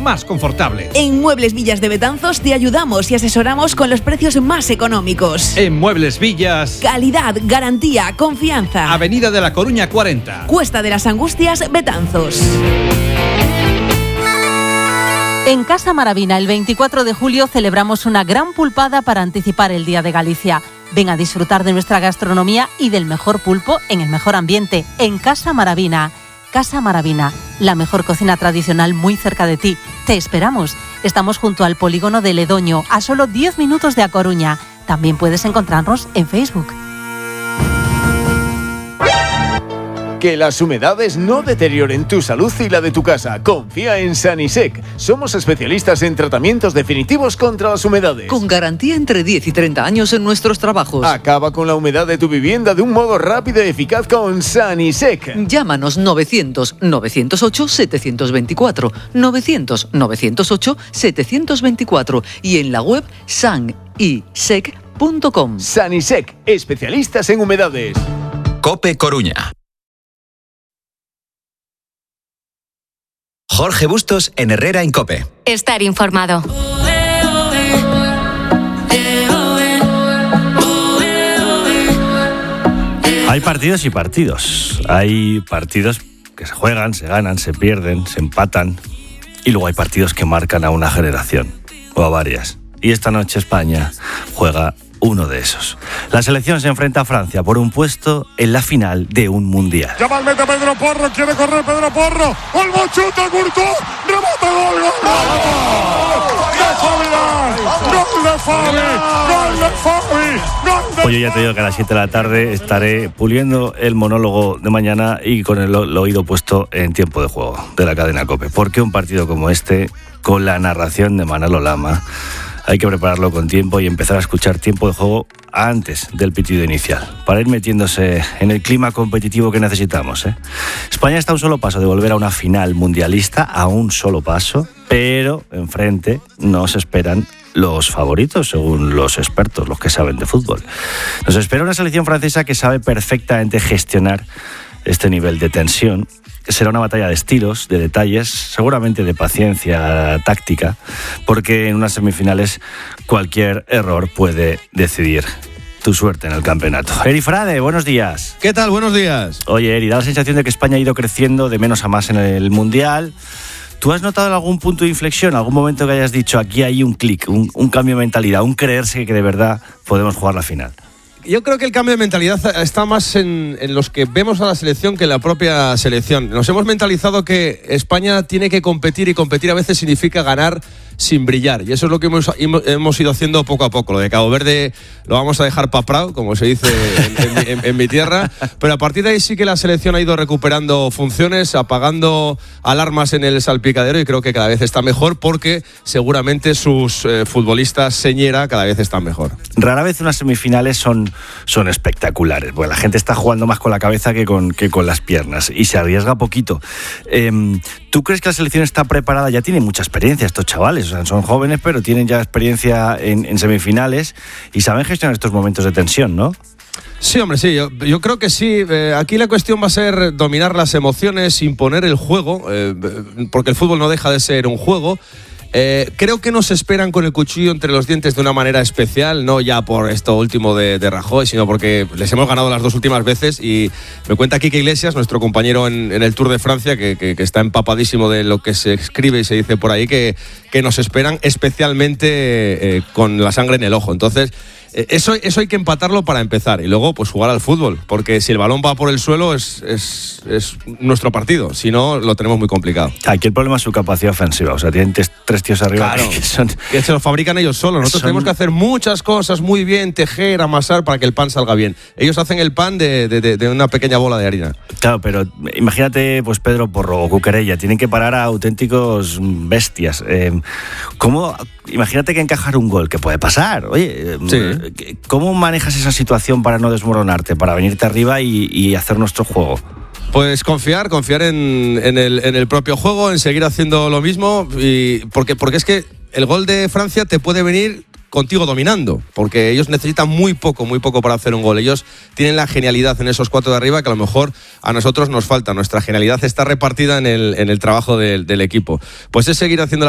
más confortables. En Muebles Villas de Betanzos te ayudamos y asesoramos con los precios más económicos. En Muebles Villas, calidad, garantía, confianza. Avenida de la Coruña 40. Cuesta de las Angustias, Betanzos. En Casa Maravina, el 24 de julio, celebramos una gran pulpada para anticipar el Día de Galicia. Ven a disfrutar de nuestra gastronomía y del mejor pulpo en el mejor ambiente, en Casa Maravina. Casa Maravina, la mejor cocina tradicional muy cerca de ti. Te esperamos. Estamos junto al polígono de Ledoño, a solo 10 minutos de A Coruña. También puedes encontrarnos en Facebook. Que las humedades no deterioren tu salud y la de tu casa. Confía en Sanisec. Somos especialistas en tratamientos definitivos contra las humedades. Con garantía entre 10 y 30 años en nuestros trabajos. Acaba con la humedad de tu vivienda de un modo rápido y eficaz con Sanisec. Llámanos 900-908-724. 900-908-724. Y en la web sanisec.com. Sanisec, especialistas en humedades. COPE Coruña. Jorge Bustos en Herrera en COPE. Estar informado. Hay partidos y partidos. Hay partidos que se juegan, se ganan, se pierden, se empatan. Y luego hay partidos que marcan a una generación, o a varias. Y esta noche España juega uno de esos. La selección se enfrenta a Francia por un puesto en la final de un mundial. Llama al meta Pedro Porro, quiere correr Pedro Porro. ¡Olmo chuta, Courtois! ¡Remata, gol! ¡Gol de Fabi! Oye, ya te digo que a las 7 de la tarde estaré puliendo el monólogo de mañana y con el oído puesto en tiempo de juego de la cadena COPE. Porque un partido como este, con la narración de Manolo Lama, hay que prepararlo con tiempo y empezar a escuchar tiempo de juego antes del pitido inicial, para ir metiéndose en el clima competitivo que necesitamos, ¿eh? España está a un solo paso de volver a una final mundialista, a un solo paso, pero enfrente nos esperan los favoritos, según los expertos, los que saben de fútbol. Nos espera una selección francesa que sabe perfectamente gestionar este nivel de tensión. Será una batalla de estilos, de detalles, seguramente de paciencia táctica, porque en unas semifinales cualquier error puede decidir tu suerte en el campeonato. Eri Frade, buenos días. ¿Qué tal? Buenos días. Oye, Eri, da la sensación de que España ha ido creciendo de menos a más en el Mundial. ¿Tú has notado algún punto de inflexión, algún momento que hayas dicho aquí hay un clic, un cambio de mentalidad, un creerse que de verdad podemos jugar la final? Yo creo que el cambio de mentalidad está más en los que vemos a la selección que en la propia selección. Nos hemos mentalizado que España tiene que competir y competir a veces significa ganar sin brillar. Y eso es lo que hemos ido haciendo poco a poco. Lo de Cabo Verde lo vamos a dejar pa' Prado, como se dice en mi tierra. Pero a partir de ahí sí que la selección ha ido recuperando funciones, apagando alarmas en el salpicadero y creo que cada vez está mejor porque seguramente sus futbolistas señera cada vez están mejor. Rara vez unas semifinales son espectaculares, porque la gente está jugando más con la cabeza que con las piernas y se arriesga poquito. ¿Tú crees que la selección está preparada? Ya tiene mucha experiencia estos chavales, o sea, son jóvenes pero tienen ya experiencia en semifinales y saben gestionar estos momentos de tensión, ¿no? Sí, hombre, sí, yo creo que sí. Aquí la cuestión va a ser dominar las emociones, imponer el juego, porque el fútbol no deja de ser un juego. Creo que nos esperan con el cuchillo entre los dientes de una manera especial, no ya por esto último de Rajoy, sino porque les hemos ganado las dos últimas veces y me cuenta Quique Iglesias, nuestro compañero en el Tour de Francia, que está empapadísimo de lo que se escribe y se dice por ahí, que nos esperan especialmente con la sangre en el ojo. Entonces, eso hay que empatarlo para empezar y luego pues jugar al fútbol, porque si el balón va por el suelo es nuestro partido, si no lo tenemos muy complicado. Aquí el problema es su capacidad ofensiva, o sea, tienen tres tíos arriba, claro, que se lo fabrican ellos solos. Nosotros tenemos que hacer muchas cosas muy bien, tejer, amasar para que el pan salga bien. Ellos hacen el pan de una pequeña bola de harina. Claro, pero imagínate pues Pedro Porro o Cuquerella, tienen que parar a auténticos bestias. Imagínate que encajar un gol, que puede pasar, oye, sí. ¿Cómo manejas esa situación para no desmoronarte, para venirte arriba y hacer nuestro juego? Pues confiar en el propio juego, en seguir haciendo lo mismo, y porque es que el gol de Francia te puede venir contigo dominando, porque ellos necesitan muy poco para hacer un gol. Ellos tienen la genialidad en esos cuatro de arriba que a lo mejor a nosotros nos falta. Nuestra genialidad está repartida en el trabajo del equipo. Pues es seguir haciendo